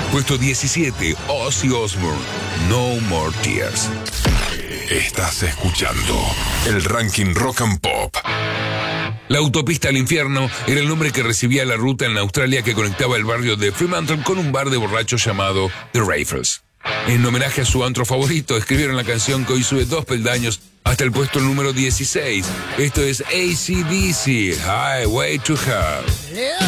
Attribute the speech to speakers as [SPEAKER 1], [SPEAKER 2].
[SPEAKER 1] Puesto 17, Ozzy Osbourne, No More Tears.
[SPEAKER 2] Estás escuchando el ranking Rock and Pop.
[SPEAKER 1] La autopista al infierno era el nombre que recibía la ruta en Australia que conectaba el barrio de Fremantle con un bar de borrachos llamado The Raffles. En homenaje a su antro favorito, escribieron la canción que hoy sube 2 peldaños hasta el puesto número 16. Esto es AC/DC, Highway to Hell.